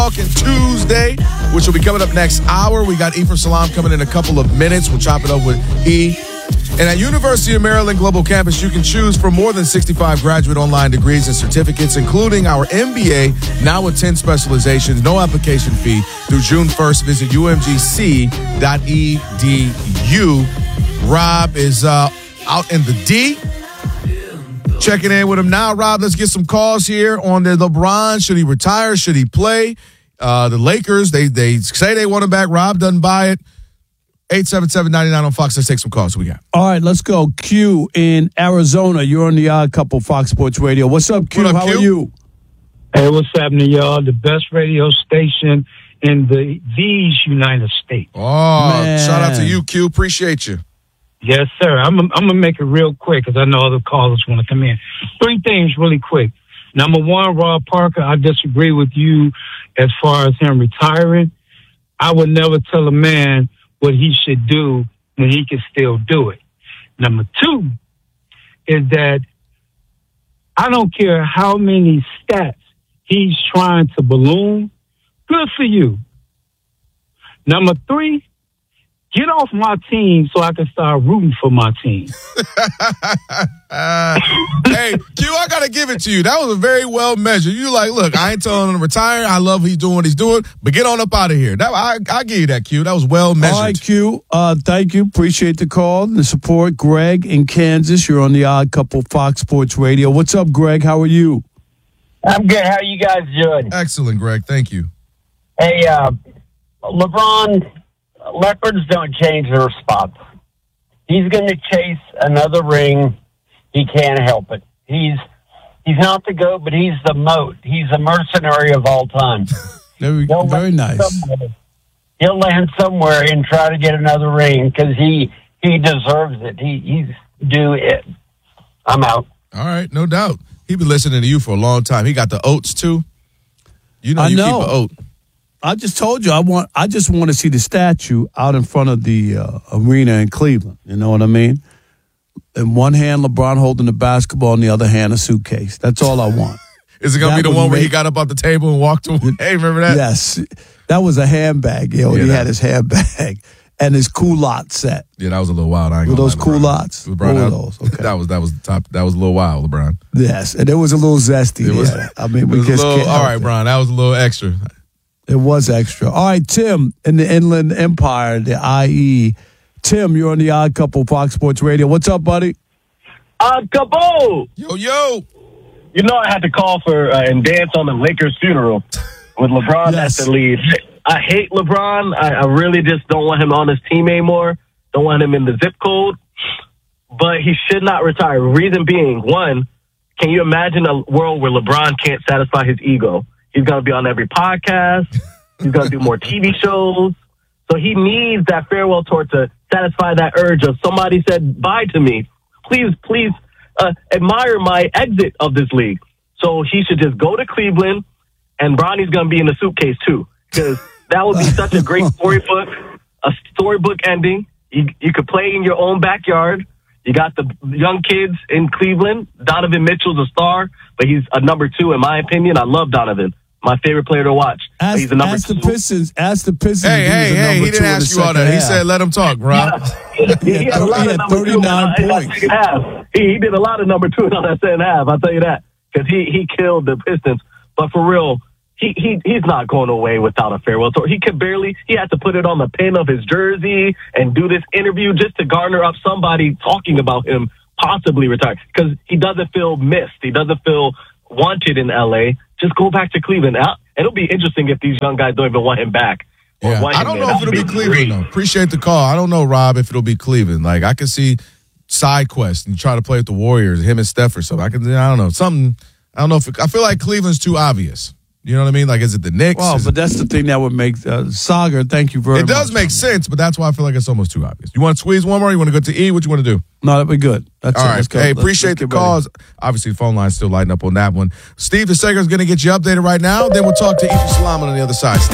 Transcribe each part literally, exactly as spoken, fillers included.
Talking Tuesday, which will be coming up next hour. We got Ephraim Salaam coming in a couple of minutes. We'll chop it up with E. And at University of Maryland Global Campus, you can choose from more than sixty-five graduate online degrees and certificates, including our M B A, now with ten specializations, no application fee through June first. Visit U M G C dot E D U. Rob is uh, out in the D. Checking in with him now. Rob, let's get some calls here on the LeBron. Should he retire? Should he play? Uh, the Lakers, they they say they want him back. Rob doesn't buy it. eight seven seven, nine nine on Fox. Let's take some calls. What we got? All right, let's go. Q in Arizona. You're on the Odd Couple Fox Sports Radio. What's up, Q? What up, How Q? are you? Hey, what's happening, y'all? The best radio station in the these United States. Oh, Man. shout out to you, Q. Appreciate you. Yes, sir. I'm I'm gonna make it real quick because I know other callers want to come in. Three things really quick. Number one, Rob Parker, I disagree with you as far as him retiring. I would never tell a man what he should do when he can still do it. Number two is that I don't care how many stats he's trying to balloon. Good for you. Number three, get off my team so I can start rooting for my team. uh, hey, Q, I got to give it to you. That was a very well measured. You like, look, I ain't telling him to retire. I love he's doing what he's doing, but get on up out of here. That I, I give you that, Q. That was well measured. All right, Q. Uh, thank you. Appreciate the call, the support. Greg in Kansas. You're on the Odd Couple Fox Sports Radio. What's up, Greg? How are you? I'm good. How you guys doing? Excellent, Greg. Thank you. Hey, uh, LeBron, leopards don't change their spots. He's going to chase another ring. He can't help it. He's he's not the GOAT, but he's the moat. He's a mercenary of all time. Very, He'll very land nice. somewhere. He'll land somewhere and try to get another ring because he he deserves it. He he's due it. I'm out. All right, no doubt. He been listening to you for a long time. He got the oats too. You know, I you know. keep an oat. I just told you I want. I just want to see the statue out in front of the uh, arena in Cleveland. You know what I mean? In one hand, LeBron holding the basketball, in the other hand, a suitcase. That's all I want. Is it gonna That be the would one where he make- got up off the table and walked away? Hey, remember that? Yes, that was a handbag. Yo, Yeah, he that- had his handbag and his culotte set. Yeah, that was a little wild. I ain't Were gonna those lie, LeBron. culottes? LeBron, What were that, those? Okay. that was that was the top. That was a little wild, LeBron. Yes, and it was a little zesty. It was. there. I mean, it we was a just little, can't all help right, it. Brian. That was a little extra. It was extra. All right, Tim in the Inland Empire, the I E. Tim, you're on the Odd Couple Fox Sports Radio. What's up, buddy? Uh, Cabo! Yo, yo. You know I had to call for uh, and dance on the Lakers' funeral with LeBron Yes. at the lead. I hate LeBron. I, I really just don't want him on his team anymore. Don't want him in the zip code. But he should not retire. Reason being, one, can you imagine a world where LeBron can't satisfy his ego? He's going to be on every podcast. He's going to do more T V shows. So he needs that farewell tour to satisfy that urge of somebody said bye to me. Please, please uh, admire my exit of this league. So he should just go to Cleveland, and Bronny's going to be in the suitcase too, because that would be such a great storybook, a storybook ending. You, you could play in your own backyard. You got the young kids in Cleveland. Donovan Mitchell's a star, but he's a number two in my opinion. I love Donovan. My favorite player to watch. Ask, he's a number ask two. the Pistons. Ask the Pistons. Hey, if he hey, was a hey. number He two didn't in the ask you all second that. He half. said, let him talk, Rob. he, he had a lot He of had number two thirty-nine in that points. second half. He, he did a lot of number two in that second half. I'll tell you that, because he, he killed the Pistons. But for real, he, he he's not going away without a farewell tour. He could barely. He had to put it on the pin of his jersey and do this interview just to garner up somebody talking about him possibly retiring, because he doesn't feel missed. He doesn't feel wanted in L A. Just go back to Cleveland. It'll be interesting if these young guys don't even want him back. or Yeah, want I him don't there. know if That it'll would be Cleveland, though. Appreciate the call. I don't know, Rob, if it'll be Cleveland. Like, I can see side quest and try to play with the Warriors, him and Steph or something. I can, I don't know, something. I don't know if it, I feel like Cleveland's too obvious. You know what I mean? Like, is it the Knicks? Well, Is but it, that's the thing that would make uh, Saga. Thank you very it much. does make sense, but that's why I feel like it's almost too obvious. You want to squeeze one more? Or you want to go to E? What you want to do? No, that'd be good. That's All it. right. Let's go. Hey, Let's- appreciate let's the get ready. calls. Obviously, the phone line's still lighting up on that one. Steve the Sager is going to get you updated right now. Then we'll talk to Ephraim Salaam on the other side. Steve?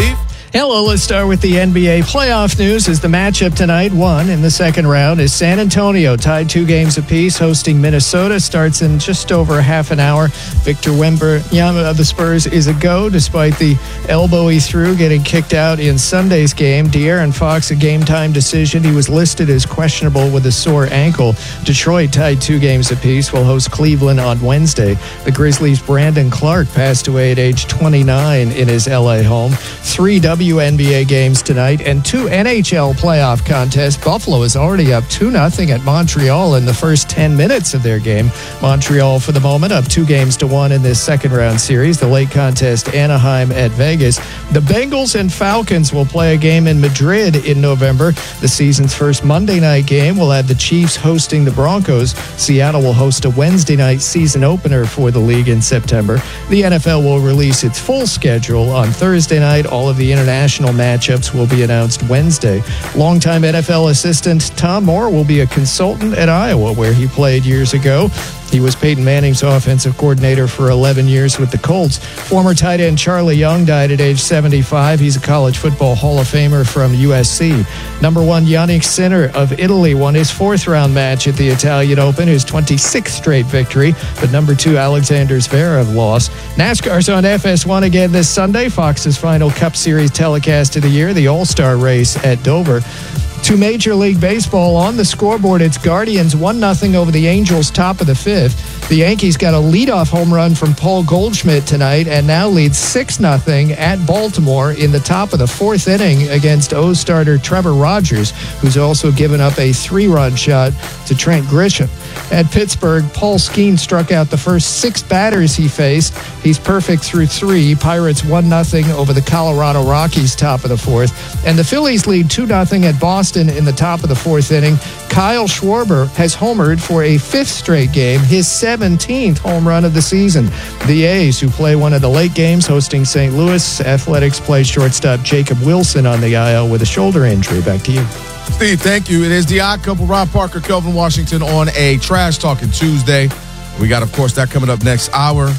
Hello, let's start with the N B A playoff news. As the matchup tonight, one in the second round, is San Antonio tied two games apiece, hosting Minnesota. Starts in just over half an hour. Victor Wembanyama of the Spurs is a go, despite the elbow he threw getting kicked out in Sunday's game. De'Aaron Fox, a game-time decision. He was listed as questionable with a sore ankle. Detroit tied two games apiece, will host Cleveland on Wednesday. The Grizzlies' Brandon Clark passed away at age twenty-nine in his L A home. Three W N B A games tonight and two N H L playoff contests. Buffalo is already up two nothing at Montreal in the first ten minutes of their game. Montreal, for the moment, up two games to one in this second round series. The late contest, Anaheim at Vegas. The Bengals and Falcons will play a game in Madrid in November. The season's first Monday night game will have the Chiefs hosting the Broncos. Seattle will host a Wednesday night season opener for the league in September. The N F L will release its full schedule on Thursday night. All of the international matchups will be announced Wednesday. Longtime N F L assistant Tom Moore will be a consultant at Iowa, where he played years ago. He was Peyton Manning's offensive coordinator for eleven years with the Colts. Former tight end Charlie Young died at age seventy-five. He's a college football Hall of Famer from U S C. Number one, Yannick Sinner of Italy won his fourth round match at the Italian Open, his twenty-sixth straight victory. But number two, Alexander Zverev lost. NASCAR's on F S one again this Sunday. Fox's final Cup Series telecast of the year, the All-Star race at Dover. To Major League Baseball on the scoreboard, it's Guardians one nothing over the Angels, top of the fifth. The Yankees got a leadoff home run from Paul Goldschmidt tonight and now lead six nothing at Baltimore in the top of the fourth inning against O's starter Trevor Rogers, who's also given up a three-run shot to Trent Grisham. At Pittsburgh, Paul Skeens struck out the first six batters he faced. He's perfect through three. Pirates one nothing over the Colorado Rockies, top of the fourth. And the Phillies lead two nothing at Boston in the top of the fourth inning. Kyle Schwarber has homered for a fifth straight game, his seventeenth home run of the season. The A's, who play one of the late games, hosting Saint Louis. Athletics play shortstop Jacob Wilson on the I L with a shoulder injury. Back to you. Steve, thank you. It is the Odd Couple, Rob Parker, Kelvin Washington on a Trash Talking Tuesday. We got, of course, that coming up next hour.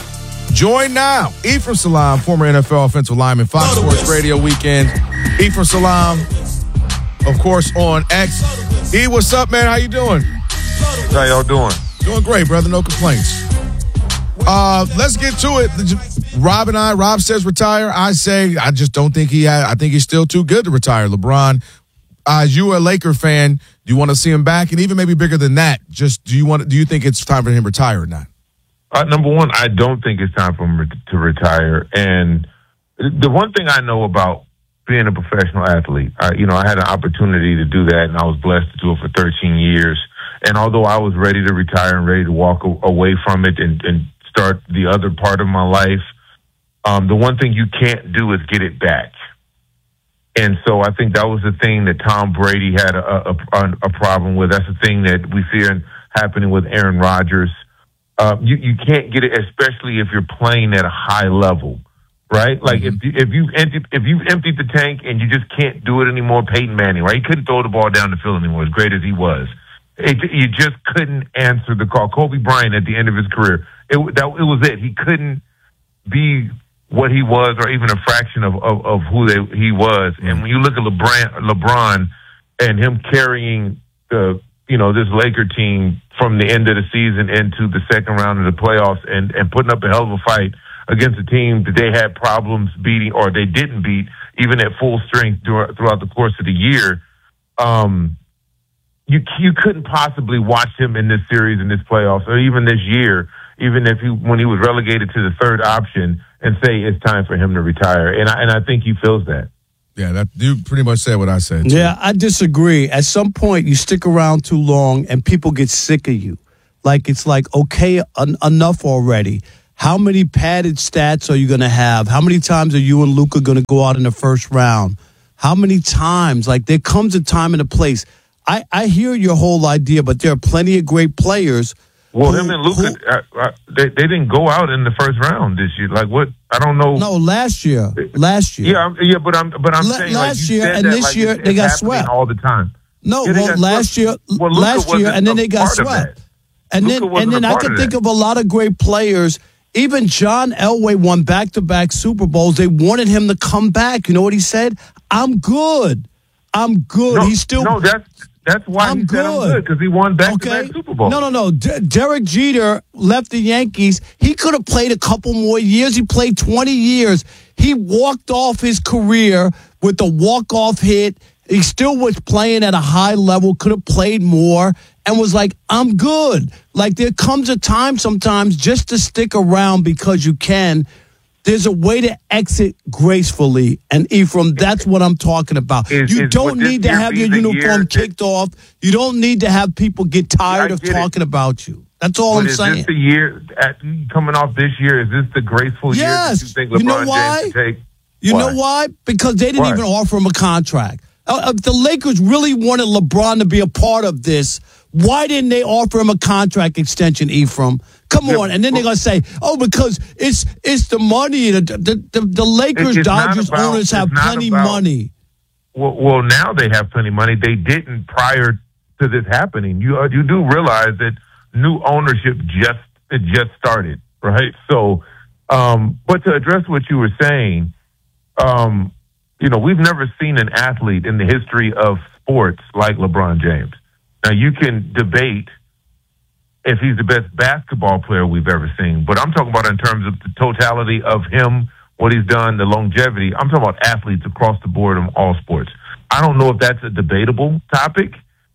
Join now, Ephraim Salaam, former N F L offensive lineman, Fox Sports Radio Weekend. Ephraim Salaam, of course, on X. E, what's up, man? How you doing? How y'all doing? Doing great, brother. No complaints. Uh, let's get to it. Rob and I, Rob says retire. I say I just don't think he had, I think he's still too good to retire. LeBron, uh, as you a Laker fan, do you want to see him back? And even maybe bigger than that, just do you want? Do you think it's time for him to retire or not? Uh, number one, I don't think it's time for him re- to retire. And the one thing I know about being a professional athlete, I, you know, I had an opportunity to do that, and I was blessed to do it for thirteen years. And although I was ready to retire and ready to walk a- away from it and, and start the other part of my life, um, the one thing you can't do is get it back. And so I think that was the thing that Tom Brady had a, a, a problem with. That's the thing that we see happening with Aaron Rodgers. Uh, you, you can't get it, especially if you're playing at a high level, right? Like if you, if you empty, if you've emptied the tank and you just can't do it anymore. Peyton Manning, right? He couldn't throw the ball down the field anymore, as great as he was. It, you just couldn't answer the call. Kobe Bryant at the end of his career, it that it was it. He couldn't be what he was, or even a fraction of of, of who they, he was. And when you look at LeBron, LeBron, and him carrying the you know this Laker team from the end of the season into the second round of the playoffs, and and putting up a hell of a fight against a team that they had problems beating, or they didn't beat, even at full strength throughout the course of the year. Um, you you couldn't possibly watch him in this series, in this playoffs, or even this year, even if he when he was relegated to the third option, and say it's time for him to retire. And I, and I think he feels that. Yeah, that you pretty much said what I said, too. Yeah, I disagree. At some point, you stick around too long and people get sick of you. Like, it's like, okay, en- enough already. How many padded stats are you going to have? How many times are you and Luka going to go out in the first round? How many times? Like, there comes a time and a place. I, I hear your whole idea, but there are plenty of great players. Well, who, him and Luka, who, uh, uh, they, they didn't go out in the first round this year. Like, what? I don't know. No, last year. Last year. Yeah, I'm, yeah, but I'm, but I'm La- saying last like, you year said and that, this like, year it's, they it's got happening swept all the time. No, yeah, well, last year, well, last year, and then they got swept. And Luka then and then I can think of a lot of great players Even John Elway won back-to-back Super Bowls. They wanted him to come back. You know what he said? I'm good. I'm good. No, He's still. No, that's that's why I'm he said I'm good. good, because he won back-to-back Okay. Super Bowls. No, no, no. D- Derek Jeter left the Yankees. He could have played a couple more years. He played twenty years. He walked off his career with a walk-off hit. He still was playing at a high level, could have played more, and was like, I'm good. Like, there comes a time sometimes just to stick around because you can. There's a way to exit gracefully. And, Ephraim, that's what I'm talking about. Is- you is- don't would this need to year have be your the uniform year kicked off. You don't need to have people get tired I of get it. talking about you. That's all But I'm is saying. this the year, at, coming off this year, is this the graceful Yes. year that you think You know LeBron why? James can take? You Why? know why? Because they didn't Why? even offer him a contract. Uh, if the Lakers really wanted LeBron to be a part of this, why didn't they offer him a contract extension, Ephraim? Come Yeah, on. And then they're going to say, oh, because it's it's the money. The, the, the, the Lakers, It's not Dodgers about- owners have it's not plenty about- money. Well, well, now they have plenty of money. They didn't prior to this happening. You uh, you do realize that new ownership just it just started, right? So, um, but to address what you were saying, um, you know, we've never seen an athlete in the history of sports like LeBron James. Now, you can debate if he's the best basketball player we've ever seen, but I'm talking about in terms of the totality of him, what he's done, the longevity. I'm talking about athletes across the board in all sports. I don't know if that's a debatable topic.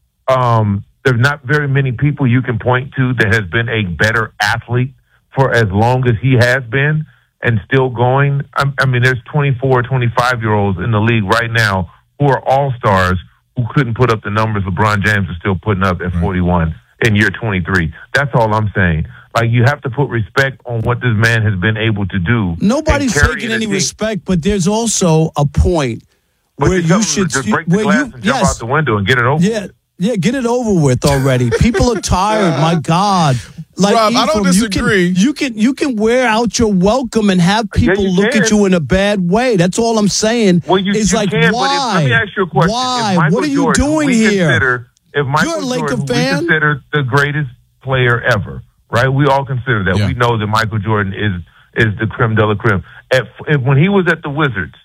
Um, there's not very many people you can point to that has been a better athlete for as long as he has been and still going. I, I mean, there's twenty-four, twenty-five-year-olds in the league right now who are all-stars who couldn't put up the numbers LeBron James is still putting up at forty-one in year twenty-three. That's all I'm saying. Like, you have to put respect on what this man has been able to do. Nobody's and carrying taking a any team. respect, but there's also a point But where you you tell should them to just break the where glass you and jump yes, out the window and get it over. yeah, yeah, get it over with already. People are tired. My God, like Rob, I don't Ephraim, disagree. You can, you can you can wear out your welcome and have people you look can. at you in a bad way. That's all I'm saying. Well, you, it's you like can, why? but if, let me ask you a question. Why? If Michael What are you Jordan, who doing we here? Consider, if Michael You're a Laker Jordan, who fan? we consider the greatest player ever, right? We all consider that. Yeah. We know that Michael Jordan is is the creme de la creme. At, if, when he was at the Wizards,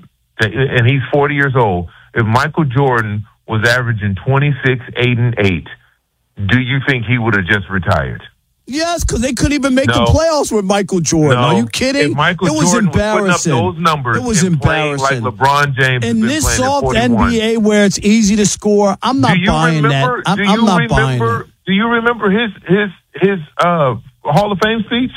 and he's forty years old, if Michael Jordan was averaging twenty-six, eight, and eight, do you think he would have just retired? Yes, because they couldn't even make No. the playoffs with Michael Jordan. No. Are you kidding? If Michael it was Jordan was embarrassing. putting up those numbers it was and playing embarrassing. like LeBron James has In been this playing at soft N forty-one. B A where it's easy to score, I'm not do you buying remember, that. I'm, do I'm you not remember, buying it. Do you remember his his his uh, Hall of Fame speech?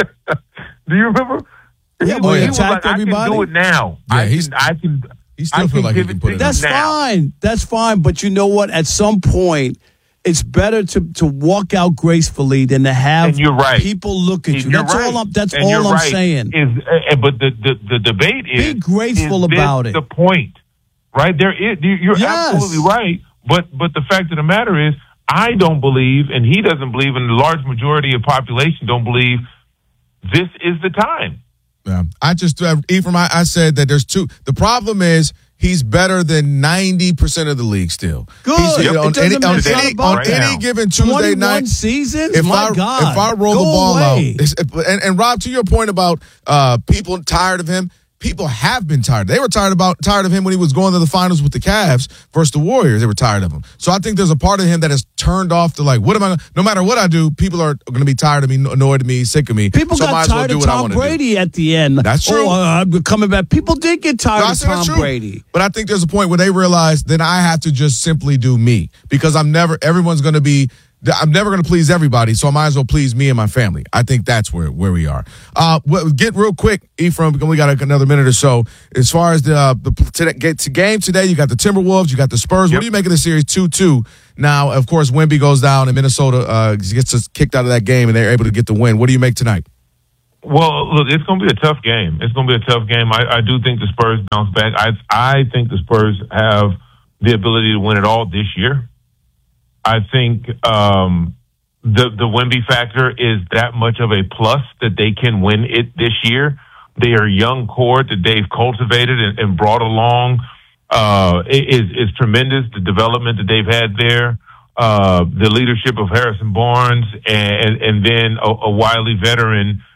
Do you remember? Yeah, he, well, he he was attacked like, everybody. I can do it now. Yeah, I he's- can. I can. He still I feel like he give can it put to it you up. That's now. fine. That's fine. But you know what? At some point, it's better to, to walk out gracefully than to have And you're right. people look at And you. you're That's right. all I'm. That's And all you're I'm right. saying. Is uh, but the, the the debate is Be graceful is this about it. The point, right? There is. You're Yes. absolutely right. But but the fact of the matter is, I don't believe, and he doesn't believe, and the large majority of population don't believe this is the time. Yeah. I just, uh, Ephraim, I, I said that there's two. The problem is he's better than ninety percent of the league still. Good. He's, Yep. on It doesn't any, on matter. It's not any, about on that. any Right now. given Tuesday twenty-one night. seasons? If My I, God. if I roll Go the ball away. out, it's- and, and Rob, to your point about uh, people tired of him, people have been tired. They were tired about tired of him when he was going to the finals with the Cavs versus the Warriors. They were tired of him. So I think there's a part of him that has turned off to like, what am I? No matter what I do, people are going to be tired of me, annoyed of me, sick of me. People so I might got as well tired do of what I Tom wanna do. Brady at the end. That's true. Oh, uh, I'm coming back. People did get tired No, I of said that's Tom true. Brady. But I think there's a point where they realize then I have to just simply do me because I'm never, everyone's going to be, I'm never going to please everybody, so I might as well please me and my family. I think that's where, where we are. Uh, well, get real quick, Ephraim, we got another minute or so. As far as the, uh, the to get to game today, you got the Timberwolves, you got the Spurs. Yep. What do you make of the series two two? Now, of course, Wemby goes down and Minnesota uh, gets us kicked out of that game and they're able to get the win. What do you make tonight? Well, look, it's going to be a tough game. It's going to be a tough game. I, I do think the Spurs bounce back. I I think the Spurs have the ability to win it all this year. I think um, the the Wemby factor is that much of a plus that they can win it this year. They are a young core that they've cultivated and, and brought along. Uh, is is tremendous. The development that they've had there, uh, the leadership of Harrison Barnes, and and then a, a wily veteran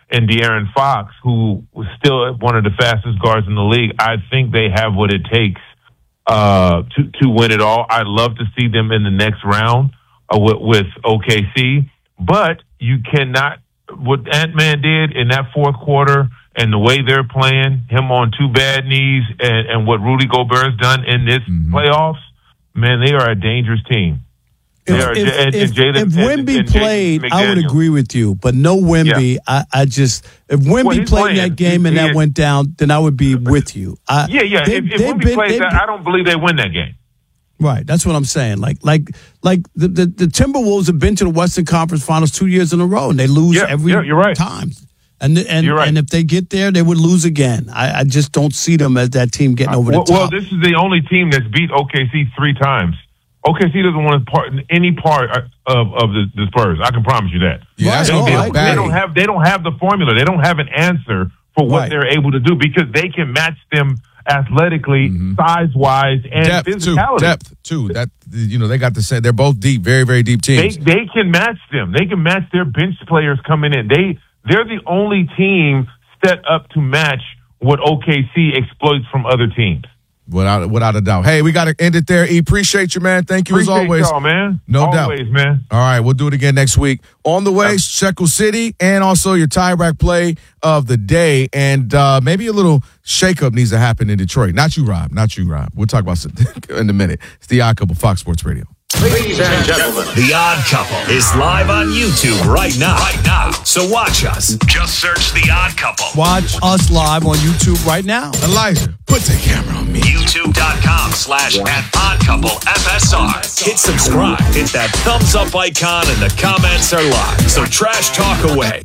and De'Aaron Fox, who was still one of the fastest guards in the league, I think they have what it takes uh, to to win it all. I'd love to see them in the next round uh, with, with O K C, but you cannot. What Ant-Man did in that fourth quarter and the way they're playing, him on two bad knees, and, and what Rudy Gobert's done in this mm-hmm. playoffs, man, they are a dangerous team. If, are, if, and, if, and Jalen, if Wemby and, and played, I would agree with you. But no Wemby, yeah. I, I just if Wemby well, played playing. that game he, and that is, went down, then I would be with you. I, yeah, yeah. They, if if Wemby been, plays that, I don't believe they win that game. Right, that's what I'm saying. Like, like, like the, the, the Timberwolves have been to the Western Conference Finals two years in a row, and they lose yeah, every yeah, you're right. time. And and you're right. and if they get there, they would lose again. I, I just don't see them as that team getting over well, the top. Well, this is the only team that's beat O K C three times. O K C doesn't want to part any part of of the, the Spurs. I can promise you that. Yeah, they, oh, they, don't, they don't have they don't have the formula. They don't have an answer for what right. they're able to do because they can match them athletically, mm-hmm. size wise, and depth physicality. Too, depth too. That you know they got the same. They're both deep, very very deep teams. They they can match them. They can match their bench players coming in. They they're the only team set up to match what O K C exploits from other teams. Without without a doubt. Hey, we got to end it there. E, appreciate you, man. Thank you appreciate as always. Y'all, man. No always, doubt. Always, man. All right, we'll do it again next week. On the way, Shekel City and also your tie-back play of the day. And uh, maybe a little shakeup needs to happen in Detroit. Not you, Rob. Not you, Rob. We'll talk about it in a minute. It's The Odd Couple, Fox Sports Radio. Ladies and gentlemen, The Odd Couple is live on YouTube right now. Right now. So watch us. Just search The Odd Couple. Watch us live on YouTube right now. Elijah, put the camera on me. YouTube.com slash at Odd Couple F S R. Hit subscribe. Hit that thumbs up icon and the comments are live. So trash talk away.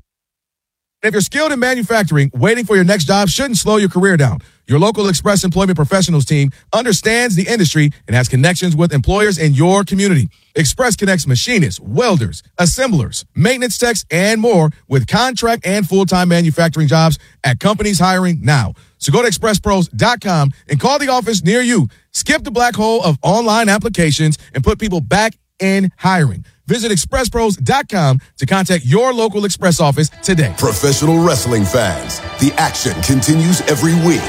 If you're skilled in manufacturing, waiting for your next job shouldn't slow your career down. Your local Express Employment Professionals team understands the industry and has connections with employers in your community. Express connects machinists, welders, assemblers, maintenance techs, and more with contract and full-time manufacturing jobs at companies hiring now. So go to express pros dot com and call the office near you. Skip the black hole of online applications and put people back in hiring. Visit express pros dot com to contact your local Express office today. Professional wrestling fans, the action continues every week.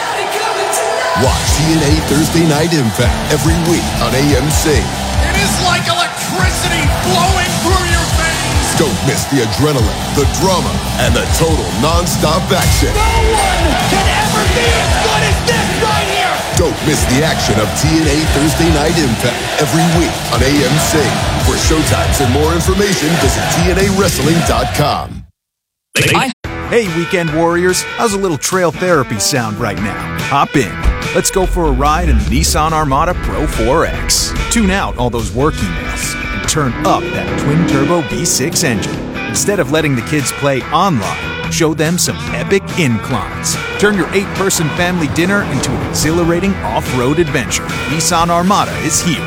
Watch T N A Thursday Night Impact every week on A M C. It is like electricity flowing through your veins. Don't miss the adrenaline, the drama, and the total non-stop action. No one can ever be as good as this right here. Don't miss the action of T N A Thursday Night Impact every week on A M C. For showtimes and more information, visit T N A wrestling dot com. Hey, Weekend Warriors, how's a little trail therapy sound right now? Hop in. Let's go for a ride in the Nissan Armada Pro four X. Tune out all those work emails and turn up that twin-turbo V six engine. Instead of letting the kids play online, show them some epic inclines. Turn your eight-person family dinner into an exhilarating off-road adventure. Nissan Armada is here.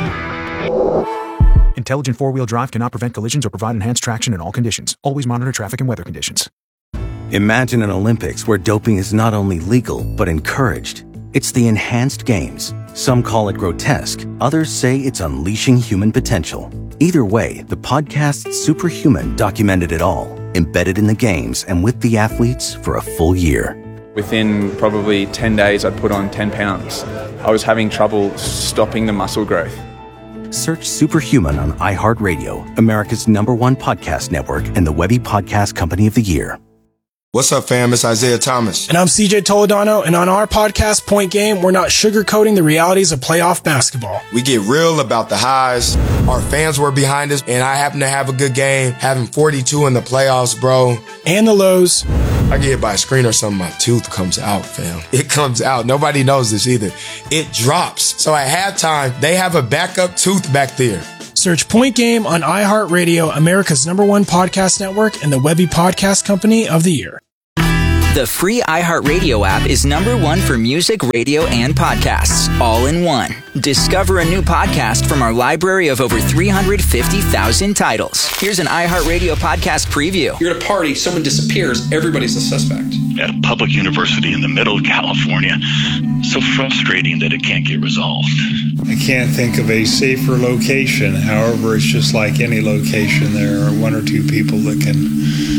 Intelligent four-wheel drive cannot prevent collisions or provide enhanced traction in all conditions. Always monitor traffic and weather conditions. Imagine an Olympics where doping is not only legal, but encouraged. It's the enhanced games. Some call it grotesque. Others say it's unleashing human potential. Either way, the podcast Superhuman documented it all, embedded in the games and with the athletes for a full year. Within probably ten days, I'd put on ten pounds. I was having trouble stopping the muscle growth. Search Superhuman on iHeartRadio, America's number one podcast network, and the Webby Podcast Company of the Year. What's up, fam? It's Isaiah Thomas. And I'm C J Toledano, and on our podcast, Point Game, we're not sugarcoating the realities of playoff basketball. We get real about the highs. Our fans were behind us, and I happen to have a good game, having forty-two in the playoffs, bro. And the lows. I get hit by a screen or something, my tooth comes out, fam. It comes out. Nobody knows this either. It drops. So at halftime, they have a backup tooth back there. Search Point Game on iHeartRadio, America's number one podcast network, and the Webby Podcast Company of the Year. The free iHeartRadio app is number one for music, radio, and podcasts, all in one. Discover a new podcast from our library of over three hundred fifty thousand titles. Here's an iHeartRadio podcast preview. You're at a party, someone disappears, everybody's a suspect. At a public university in the middle of California, so frustrating that it can't get resolved. I can't think of a safer location. However, it's just like any location. There are one or two people that can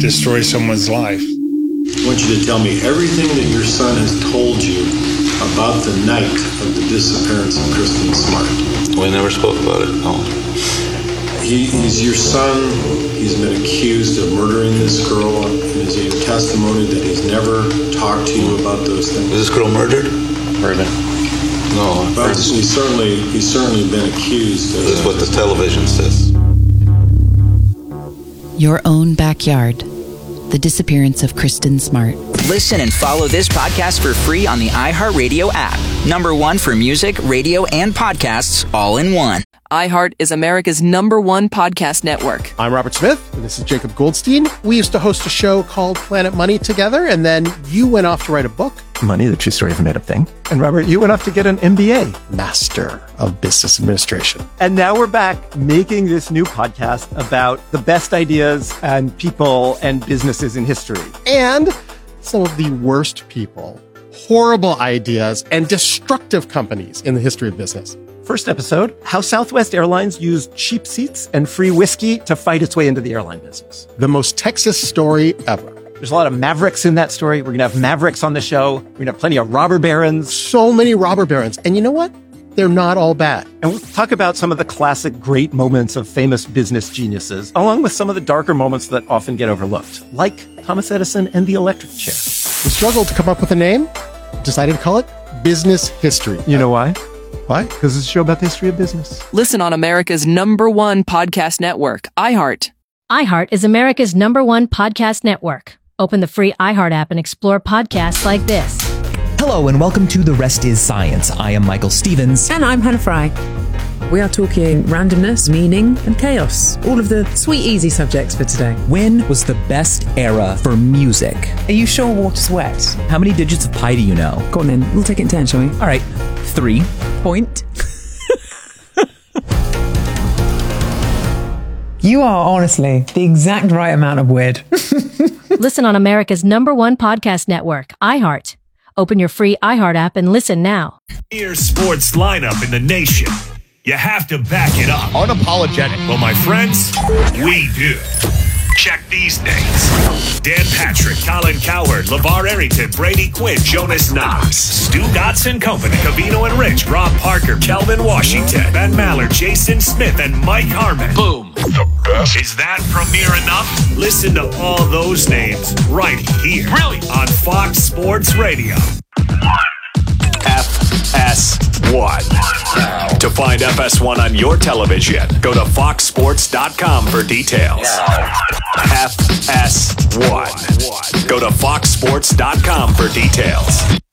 destroy someone's life. I want you to tell me everything that your son has told you about the night of the disappearance of Kristen Smart. We never spoke about it, no. He, he's your son. He's been accused of murdering this girl. And is it your testimony that he's never talked to you about those things? Was this girl murdered? Murdered. No. But he's certainly, he's certainly been accused of... This is what the television says. Your own backyard. The disappearance of Kristen Smart. Listen and follow this podcast for free on the iHeartRadio app. Number one for music, radio, and podcasts all in one. iHeart is America's number one podcast network. I'm Robert Smith, and this is Jacob Goldstein. We used to host a show called Planet Money together, and then you went off to write a book. Money, the true story of a made-up thing. And Robert, you went off to get an M B A. Master of Business Administration. And now we're back making this new podcast about the best ideas and people and businesses in history. And some of the worst people, horrible ideas, and destructive companies in the history of business. First episode, how Southwest Airlines used cheap seats and free whiskey to fight its way into the airline business. The most Texas story ever. There's a lot of mavericks in that story. We're going to have mavericks on the show. We're going to have plenty of robber barons. So many robber barons. And you know what? They're not all bad. And we'll talk about some of the classic great moments of famous business geniuses, along with some of the darker moments that often get overlooked, like Thomas Edison and the electric chair. We struggled to come up with a name, decided to call it Business History. You know why? Why? Because it's a show about the history of business. Listen on America's number one podcast network, iHeart. iHeart is America's number one podcast network. Open the free iHeart app and explore podcasts like this. Hello and welcome to The Rest is Science. I am Michael Stevens. And I'm Hannah Fry. We are talking randomness, meaning, and chaos. All of the sweet, easy subjects for today. When was the best era for music? Are you sure water's wet? How many digits of pi do you know? Go on then, we'll take it in turn, shall we? All right, three. Point. You are honestly the exact right amount of weird. Listen on America's number one podcast network, iHeart. Open your free iHeart app and listen now. Your sports lineup in the nation. You have to back it up. Unapologetic. Well, my friends, we do. Check these names. Dan Patrick, Colin Cowherd, LeVar Arrington, Brady Quinn, Jonas Knox, Stu Dotson Company, Cavino and Rich, Rob Parker, Kelvin Washington, Ben Mallard, Jason Smith, and Mike Harmon. Boom. The best. Is that premiere enough? Listen to all those names right here. Really? On Fox Sports Radio. F S one. To find F S one on your television, go to fox sports dot com for details. F S one. Go to fox sports dot com for details.